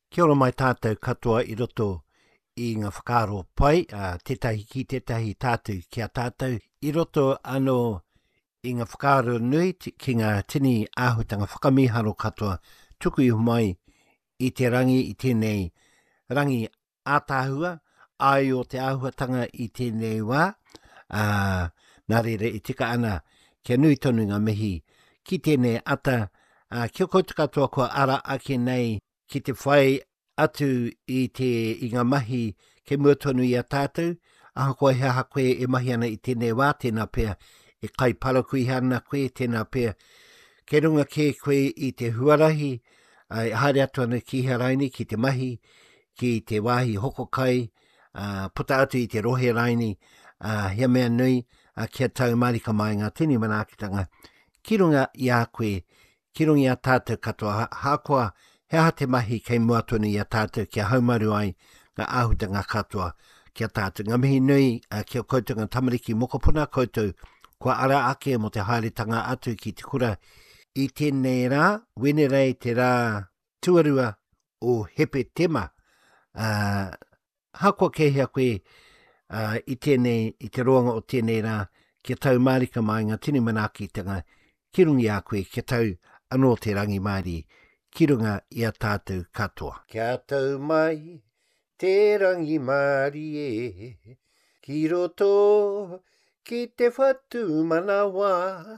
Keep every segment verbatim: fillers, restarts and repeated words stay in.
Kia ora mai tātou katoa I roto I ngā whakaaro pai, uh, tetahi ki tetahi tātou kia tātou. I roto anō I ngā whakaaro nui ki ngā tini āhutanga whakamiharo katoa tuku iho mai I te rangi I tēnei rangi ātāhua, ai o te āhuatanga I tēnei wā. Uh, nā rere I tika ana kia nui tonu ngā mihi ki tēnei ata, uh, kia koutu katoa kua ara ake nei ki te whai atu I te I ngā mahi ke mua tonu I a tātou, aha koe hea koe e mahi ana I tēnei wā, tēnā pēr e kai parakui ana koe, tēnā pēr ke runga ke koe I te huarahi, ai haere atu ana ki heraini, ki te mahi, ki te wāhi hoko kai, uh, puta atu I te rohe raini, uh, hea mea nui, uh, kia tau marika mai ngā tini manaakitanga, ki runga I a koe, ki runga I a tātou katoa, hākoa, hea te mahi kei mua tonu I a tātou kia haumaru ai ngā āhutanga katoa kia tātou. Ngā mihi nui uh, kia koutou ngā tamariki mokopuna koutou kua ara ake mo te haeretanga atu ki te kura I tēnei rā, wenerei te rā tuarua o Hepe Tema. Uh, hākua kehea koe uh, I tēnei, I te roanga o tēnei rā kia tau marika mai ngā tini manaakitanga ki rungi a koe kia tau anō te rangi maari. Ki runga I a tātou katoa. Kia tau mai te rangi maari e, ki roto ki te whatu manawa,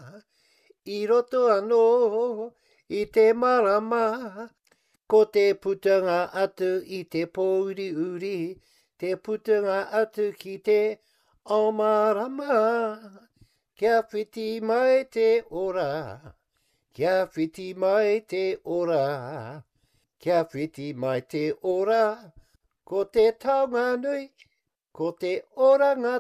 I roto anō I te marama, ko te putanga atu I te pōuri uri, te putanga atu ki te omarama, kia whiti mai te ora. Kia whiti mai te ora, kia whiti mai te ora, ko te taonga nui, ko te oranga